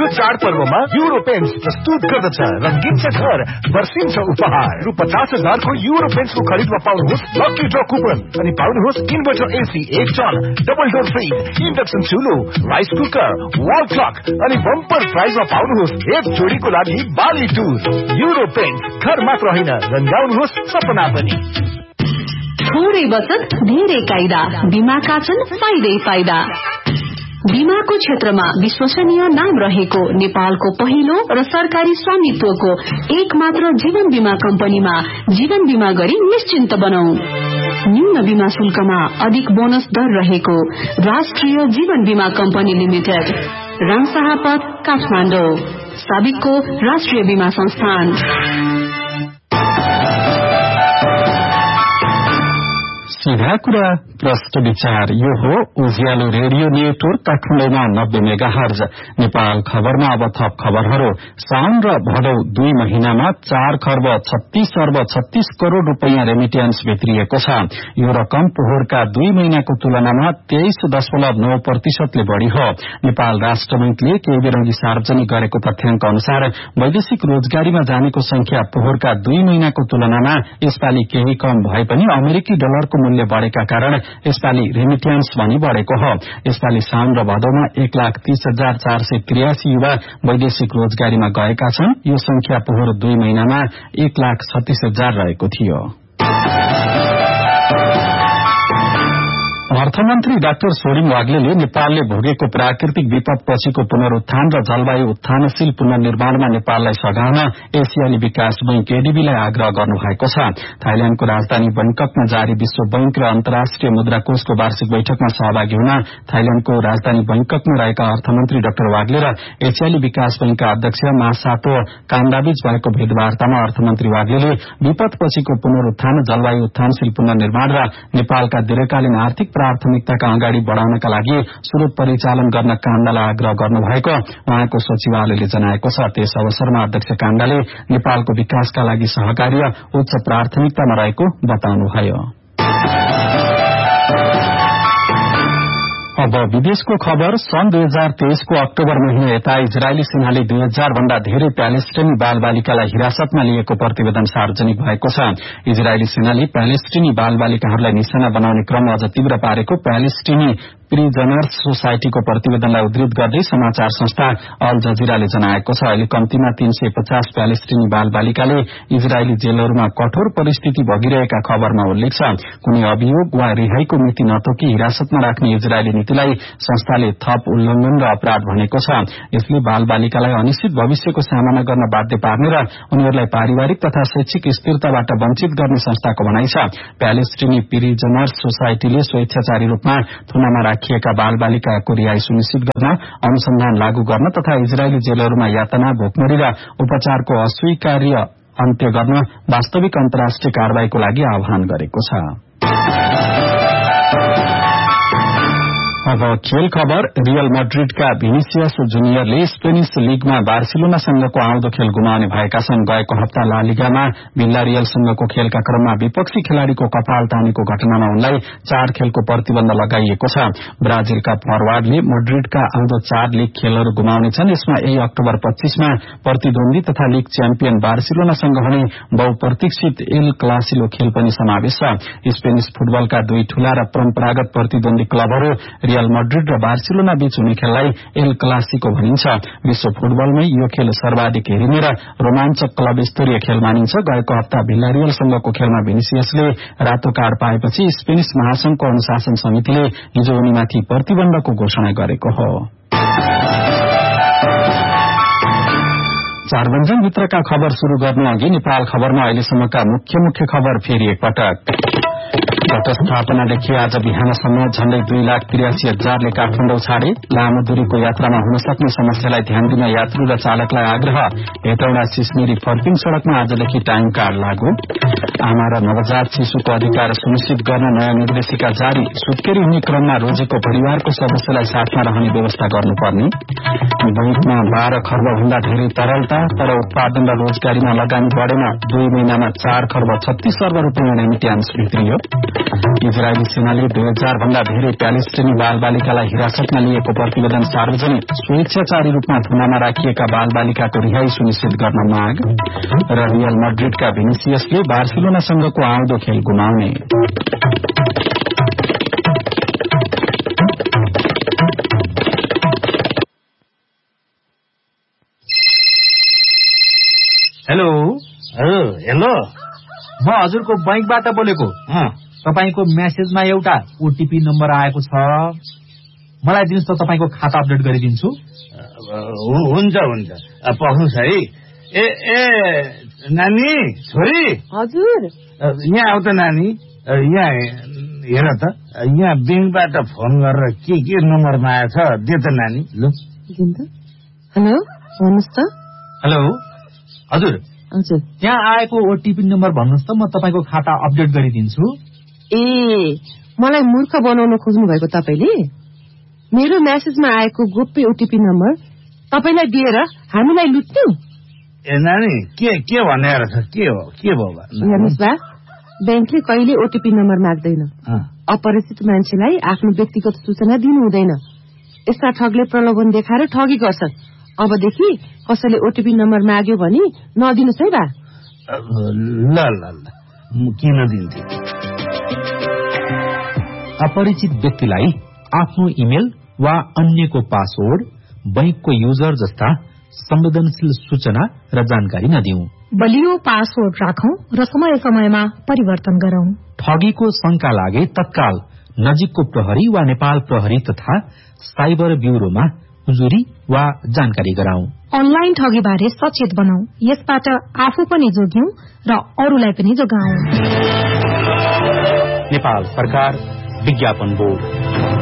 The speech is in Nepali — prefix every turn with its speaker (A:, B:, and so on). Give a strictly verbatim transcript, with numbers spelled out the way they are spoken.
A: यो चाडपर्वमा युरो पेन्ट्स प्रस्तुत गर्दछ रंगिन्छ घर वर्षिन्छ उपहार रु पचास हजारको युरो पेन्ट्सको खरिदमा पाउनुहोस् लकी ड्र कुपन अनि पाउनुहोस् इन्भर्टर एसी एक ton double door fridge induction चुलो rice cooker wall clock अनि बम्पर प्राइजमा पाउनुहोस् एक जोडीको लागि बाली टुर। युरो पेन्ट्स घर मात्र होइन रंगाउनुहोस् सपना पनि।
B: थोरै बचत धेरै कायदा बीमाका छन् फाइदै फाइदा। बीमाको क्षेत्रमा विश्वसनीय नाम रहेको नेपालको पहिलो र सरकारी स्वामित्वको एक मात्र जीवन बीमा कम्पनीमा जीवन बीमा गरी निश्चिन्त बनाऊ। न्यून बीमा शुल्कमा अधिक बोनस दर रहेको राष्ट्रिय जीवन बीमा कम्पनी लिमिटेड, रामशाहपथ, काठमाडौँ। साबिकको राष्ट्रिय बीमा संस्थान।
C: सीधा कुरा प्रश्न विचार यो हो उज्यालो रेडियो नेटवर्क काठमाडौँमा नब्बे मेगा हर्ज। नेपाल खबरमा अब थप खबरहरू। साउन र भदौ दुई महिनामा चार खर्ब छत्तीस अर्ब छत्तीस करोड़ रूपियाँ रेमिटेन्स भित्रिएको छ। यो रकम पोहोरका दुई महिनाको तुलनामा तेइस दशमलव नौ प्रतिशतले बढ़ी हो। नेपाल राष्ट्र बैंकले केही बेर अघि सार्वजनिक गरेको तथ्याङ्क अनुसार वैदेशिक रोजगारीमा जानेको संख्या पोहोरका दुई महिनाको तुलनामा यसपालि केही कम भए पनि अमेरिकी डलरको मूल्य बढ़ेका कारण यसपालि रेमिटेन्स पनि बढ़ेको हो। यसपालि साउन र भदौमा एक लाख तीस हजार चार सय त्रियासी युवा वैदेशिक रोजगारीमा गएका छन्। यो संख्या पोहोर दुई महिनामा एक लाख छत्तीस हजार रहेको थियो। अर्थमन्त्री डाक्टर सोरिङ वाग्लेले नेपालले भोगेको प्राकृतिक विपद पछिको पुनरुत्थान र जलवायु उत्थानशील पुनर्निर्माणमा नेपाललाई सघाउन एसियाली विकास बैंक एडीबीलाई आग्रह गर्नुभएको छ। थाइल्याण्डको राजधानी बैंककमा जारी विश्व बैंक र अन्तर्राष्ट्रिय मुद्रा कोषको वार्षिक बैठकमा सहभागी हुन थाइल्याण्डको राजधानी बैंककमा रहेका अर्थमन्त्री डाक्टर वाग्ले र एसियाली विकास बैंकका अध्यक्ष मासातो कान्दाबीच भएको भेटवार्तामा अर्थमन्त्री वाग्लेले विपद पछिको पुनरुत्थान, जलवायु उत्थानशील पुनर्निर्माण र नेपालका दीर्घकालीन आर्थिक प्राथमिकताका अगाडि बढ़ाउनका लागि स्रोत परिचालन गर्न काण्डालाई आग्रह गर्नुभएको उहाँको सचिवालयले जनाएको छ। त्यस अवसरमा अध्यक्ष काण्डाले नेपालको विकासका लागि सहकार्य उच्च प्राथमिकतामा रहेको बताउनुभयो। अब विदेशको खबर। सन् दुई हजार तेइसको अक्टोबर महिना यता इजरायली सेनाले दुई हजार भन्दा धेरै प्यालेस्टिनी बाल बालिकालाई हिरासतमा लिएको प्रतिवेदन सार्वजनिक भएको छ। इजरायली सेनाले प्यालेस्टिनी बाल बालिकाहरूलाई निशाना बनाउने क्रम अझ तीव्र पारेको प्यालेस्टिनी प्रिजनर्स सोसाइटीको प्रतिवेदनलाई उद्धृत गर्दै समाचार संस्था अल जजिराले जनाएको छ। अहिले कम्तीमा तीन सय पचास प्यालेस्टिनी बाल बालिकाले इजरायली जेलहरूमा कठोर परिस्थिति भोगिरहेका खबरमा उल्लेख छ। कुनै अभियोग वा रिहाईको मिति नतोकी हिरासतमा राख्ने इजरायली नीतिलाई संस्थाले थप उल्लंघन र अपराध भनेको छ। यसले बाल बालिकालाई अनिश्चित भविष्यको सामना गर्न बाध्य पार्ने र उनीहरूलाई पारिवारिक तथा शैक्षिक स्थिरताबाट वञ्चित गर्ने संस्थाको भनाइ छ। प्यालेस्टिनी प्रिजनर्स सोसाइटीले स्वेच्छाचारी रूपमा थुनामा राखिएका बाल बालिकाको रिहाई सुनिश्चित गर्न, अनुसन्धान लागू गर्न तथा इजरायली जेलहरूमा यातना, भोकमरी र उपचारको अस्वीकार्य अन्त्य गर्न वास्तविक अन्तर्राष्ट्रिय कारवाहीको लागि आह्वान गरेको छ। अब खेल खबर। रियल मैड्रिडका भिनिसियस जुनियरले स्पेनिश लीगमा बार्सिलोनासँगको आउँदो खेल गुमाउने भएका छन्। गएको हप्ता ला लिगामा विल्लारियलसँगको खेलका क्रममा विपक्षी खेलाड़ीको कपाल तानेको घटनामा उनलाई चार खेलको प्रतिबन्ध लगाइएको छ। ब्राजिलका फरवार्डले मैड्रिडका आउँदो चार लीग खेलहरू गुमाउनेछन्। यसमा यही अक्टोबर पच्चीसमा प्रतिद्वन्दी तथा लीग च्याम्पियन बार्सिलोनासँग हुने बहुप्रतीक्षित एल क्लासिलो खेल पनि समावेश छ। स्पेनिश फुटबलका दुई ठूला र परम्परागत प्रतिद्वन्दी क्लबहरू रियल मैड्रिड र बार्सिलोना बीच हुने खेललाई एल क्लासिको भनिन्छ। विश्व फुटबलमै यो खेल सर्वाधिक हेरिने र रोमाञ्चक क्लब स्तरीय खेल मानिन्छ। गएको हप्ता भिल्लारियलसँगको खेलमा भिनिसियसले रातो कार्ड पाएपछि स्पेनिश महासंघको अनुशासन समितिले हिजो उनीमाथि प्रतिबन्धको घोषणा गरेको हो। चारबन्जन भित्रका खबर शुरू गर्नु अघि नेपाल खबरमा अहिलेसम्मका मुख्य मुख्य खबर फेरि एकपटक। घटस्थापनादेखि आज बिहानसम्म झण्डै दुई लाख त्रियासी हजारले काठमाडौँ छाडे। लामो दूरीको यात्रामा हुन सक्ने समस्यालाई ध्यान दिन यात्रु र चालकलाई आग्रह। हेटौडा सिस्नेरी फर्किङ सड़कमा आजदेखि टाइम कार्ड लागू। आमा र नवजात शिशुको अधिकार सुनिश्चित गर्न नयाँ निर्देशिका जारी। सुत्केरी हुने क्रममा रोजेको परिवारको सदस्यलाई साथमा रहने व्यवस्था गर्नुपर्ने। बैंकमा बाह्र खर्ब भन्दा धेरै तरलता तर उत्पादन र रोजगारीमा लगानी बढेमा दुई महिनामा चार खर्ब छत्तीस अर्ब रूपियाँ रेमिट्यान्स भित्रियो। इजरायली सेनाले दुई हजार भन्दा धेरै प्यालेस्टिनी बाल बालिकालाई हिरासतमा लिएको प्रतिवेदन सार्वजनिक। स्वेच्छाचारी रूपमा थुनामा राखिएका बाल बालिकाको रिहाई सुनिश्चित गर्न माग र रियल मड्रिडका भिनिसियसले बार्सिलोनासँगको आउँदो खेल गुमाउने।
D: हेलो
A: हेलो
D: म हजुरको बैंकबाट बोलेको। तपाईको मेसेजमा एउटा ओटीपी नम्बर आएको छ, मलाई दिनुहोस् त, तपाईको खाता अपडेट गरिदिन्छु।
A: हुन्छ हुन्छ पख्नुहोस् है। ए ए नानी छोरी,
E: हजुर
A: यहाँ आऊ त नानी। यहाँ हेर त, यहाँ ब्याङ्कबाट फोन गरेर के के नम्बरमा आएछ दे त नानी। ल
E: हेलो भन्नुहोस् त।
D: हेलो हजुर
E: हजुर
D: त्यहाँ आएको ओटीपी नम्बर भन्नुहोस् त, म तपाईँको खाता अपडेट गरिदिन्छु।
E: ए मलाई मूर्ख बनाउन खोज्नु भएको तपाईँले? मेरो मेसेजमा आएको गोप्य ओटीपी नम्बर तपाईँलाई दिएर हामीलाई लुट्नु?
A: ए नानी के के भनेर छ? के हो के भयो?
E: हेर्नुहोस् बा, ब्याङ्कले कहिले ओटीपी नम्बर माग्दैन। अपरिचित मान्छेलाई आफ्नो व्यक्तिगत सूचना दिनु हुँदैन। यस्ता ठगले प्रलोभन देखाएर ठगी गर्छन्। अबदेखि कसैले ओटीपी नम्बर माग्यो भने नदिनुहोस् है बा।
A: ल ल ल किन दिन्थे?
D: अपरिचित व्यक्तिलाई आफ्नो इमेल वा अन्यको पासवर्ड, बैंकको युजर जस्ता संवेदनशील सूचना र जानकारी नदिऊ।
F: बलियो पासवर्ड राखौं र समय समयमा परिवर्तन गरौं।
D: ठगीको शंका लागे तत्काल नजिकको प्रहरी वा नेपाल प्रहरी तथा साइबर ब्यूरोमा उजुरी वा जानकारी गराउँ।
F: अनलाइन ठगी बारे सचेत बनाऊ। यसबाट आफू पनि जोग्यौं र अरूलाई पनि जोगाऊ।
D: नेपाल सरकार विज्ञापन बोर्ड।